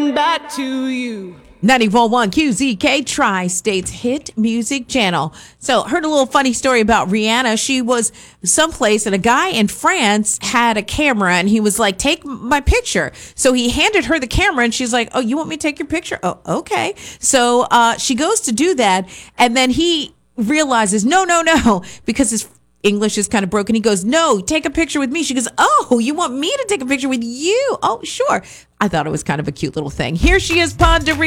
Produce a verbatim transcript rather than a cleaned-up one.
coming back to you. ninety-four point one Q Z K, Tri-State's hit music channel. So heard a little funny story about Rihanna. She was someplace and a guy in France had a camera and he was like, take my picture. So he handed her the camera and she's like, oh, you want me to take your picture? Oh, okay. So uh, she goes to do that. And then he realizes, no, no, no, because his English is kind of broken. He goes, no, take a picture with me. She goes, oh, you want me to take a picture with you? Oh, sure. I thought it was kind of a cute little thing. Here she is, Ponderia.